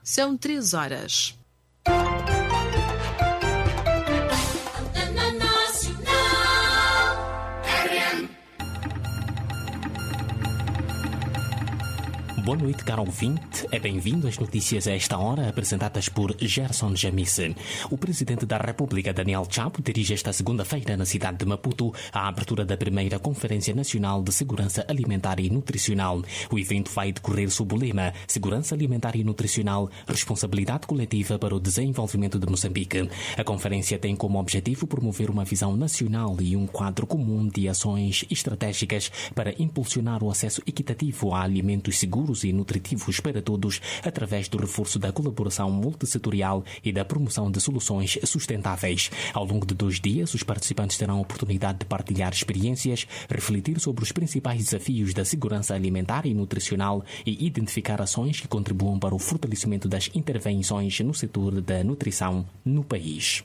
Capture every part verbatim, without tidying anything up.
São três horas. Boa noite, caro ouvinte. É bem-vindo às notícias a esta hora, apresentadas por Gerson Jamice. O Presidente da República, Daniel Chapo, dirige esta segunda-feira na cidade de Maputo a abertura da primeira Conferência Nacional de Segurança Alimentar e Nutricional. O evento vai decorrer sob o lema Segurança Alimentar e Nutricional, Responsabilidade Coletiva para o Desenvolvimento de Moçambique. A conferência tem como objetivo promover uma visão nacional e um quadro comum de ações estratégicas para impulsionar o acesso equitativo a alimentos seguros e nutritivos para todos, através do reforço da colaboração multissetorial e da promoção de soluções sustentáveis. Ao longo de dois dias, os participantes terão a oportunidade de partilhar experiências, refletir sobre os principais desafios da segurança alimentar e nutricional e identificar ações que contribuam para o fortalecimento das intervenções no setor da nutrição no país.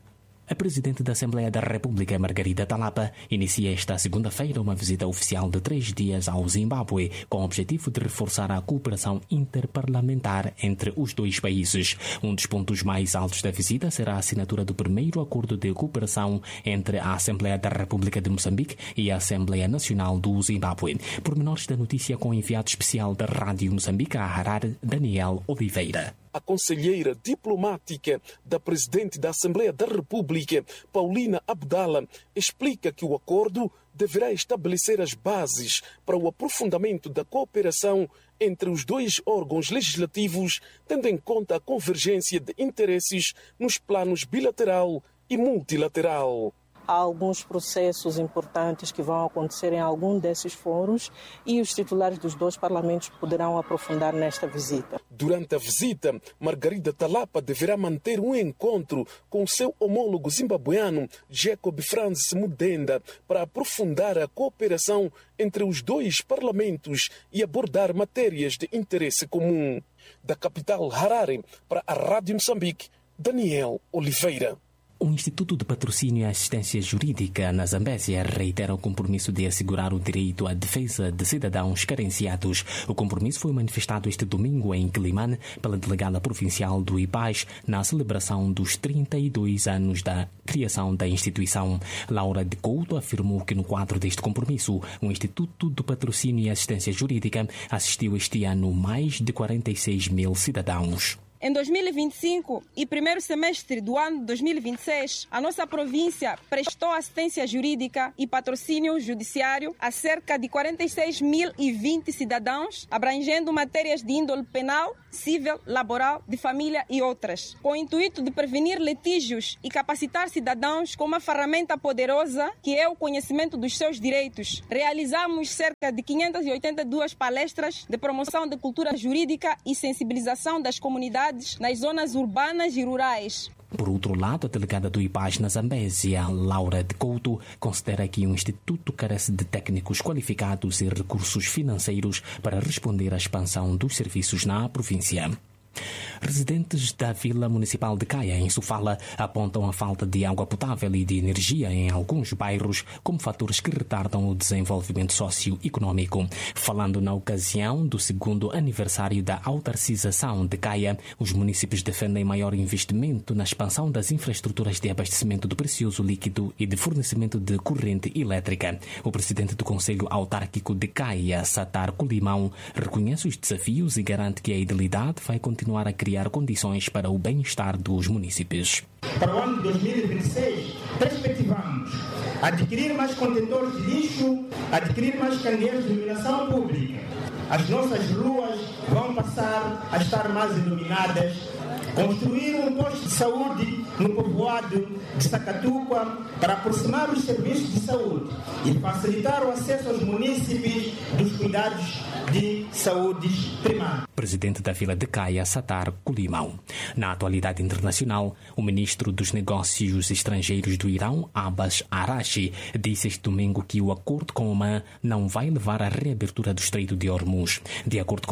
A Presidente da Assembleia da República, Margarida Talapa, inicia esta segunda-feira uma visita oficial de três dias ao Zimbábue, com o objetivo de reforçar a cooperação interparlamentar entre os dois países. Um dos pontos mais altos da visita será a assinatura do primeiro acordo de cooperação entre a Assembleia da República de Moçambique e a Assembleia Nacional do Zimbábue. Pormenores da notícia com o enviado especial da Rádio Moçambique, a Harare, Daniel Oliveira. A conselheira diplomática da Presidente da Assembleia da República, Paulina Abdala, explica que o acordo deverá estabelecer as bases para o aprofundamento da cooperação entre os dois órgãos legislativos, tendo em conta a convergência de interesses nos planos bilateral e multilateral. Há alguns processos importantes que vão acontecer em algum desses fóruns e os titulares dos dois parlamentos poderão aprofundar nesta visita. Durante a visita, Margarida Talapa deverá manter um encontro com o seu homólogo zimbabueano, Jacob Francis Mudenda, para aprofundar a cooperação entre os dois parlamentos e abordar matérias de interesse comum. Da capital Harare, para a Rádio Moçambique, Daniel Oliveira. O Instituto de Patrocínio e Assistência Jurídica na Zambésia reitera o compromisso de assegurar o direito à defesa de cidadãos carenciados. O compromisso foi manifestado este domingo em Quilimane pela delegada provincial do I P A S na celebração dos trinta e dois anos da criação da instituição. Laura de Couto afirmou que no quadro deste compromisso, o Instituto de Patrocínio e Assistência Jurídica assistiu este ano mais de quarenta e seis mil cidadãos. Em dois mil e vinte e cinco e primeiro semestre do ano de dois mil e vinte e seis, a nossa província prestou assistência jurídica e patrocínio judiciário a cerca de quarenta e seis mil e vinte cidadãos, abrangendo matérias de índole penal, civil, laboral, de família e outras, com o intuito de prevenir litígios e capacitar cidadãos com uma ferramenta poderosa que é o conhecimento dos seus direitos. Realizamos cerca de quinhentas e oitenta e duas palestras de promoção de cultura jurídica e sensibilização das comunidades nas zonas urbanas e rurais. Por outro lado, a delegada do I P A S na Zambésia, Laura de Couto, considera que o Instituto carece de técnicos qualificados e recursos financeiros para responder à expansão dos serviços na província. Residentes da Vila Municipal de Caia, em Sofala, apontam a falta de água potável e de energia em alguns bairros como fatores que retardam o desenvolvimento socioeconômico. Falando na ocasião do segundo aniversário da autarcização de Caia, os municípios defendem maior investimento na expansão das infraestruturas de abastecimento do precioso líquido e de fornecimento de corrente elétrica. O presidente do Conselho Autárquico de Caia, Satar Colimão, reconhece os desafios e garante que a idilidade vai continuar a criar condições para o bem-estar dos municípios. Para o ano de dois mil e vinte e seis, perspectivamos adquirir mais contentores de lixo, adquirir mais candeeiros de iluminação pública. As nossas ruas vão passar a estar mais iluminadas, construir um posto de saúde no povoado de Sacatuca para aproximar os serviços de saúde e facilitar o acesso aos munícipes dos cuidados de saúde primária. Presidente da Vila de Caia, Satar Colimão. Na atualidade internacional, o ministro dos Negócios Estrangeiros do Irão, Abbas Araghchi, disse este domingo que o acordo com Omã não vai levar à reabertura do Estreito de Hormuz. De acordo com o governante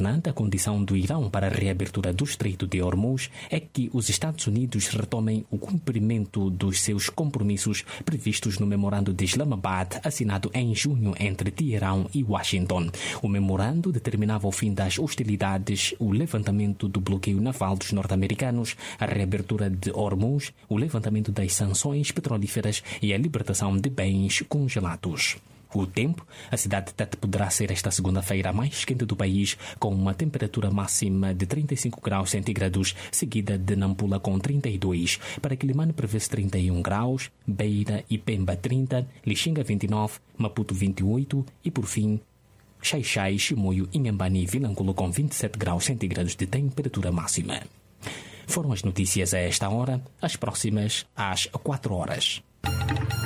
governante, a condição do Irão para a reabertura do Estreito de Hormuz é que os Estados Unidos retomem o cumprimento dos seus compromissos previstos no memorando de Islamabad, assinado em junho entre Teherão e Washington. O memorando determinava o fim das hostilidades, o levantamento do bloqueio naval dos norte-americanos, a reabertura de Hormuz, o levantamento das sanções petrolíferas e a libertação de bens congelados. O tempo, a cidade de Tete poderá ser esta segunda-feira a mais quente do país, com uma temperatura máxima de trinta e cinco graus centígrados, seguida de Nampula com trinta e dois. Para Quilimane prevê-se trinta e um graus, Beira e Pemba trinta, Lixinga vinte e nove, Maputo vinte e oito e, por fim, Xai-Xai, Chimoio, Inhambane e Vilanculo com vinte e sete graus centígrados de temperatura máxima. Foram as notícias a esta hora, as próximas às quatro horas.